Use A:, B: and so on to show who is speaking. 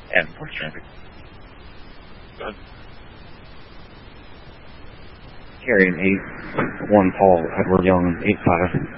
A: Avenport traffic.
B: Good.
A: Carrying 8-1 Paul Edward Young 8-5.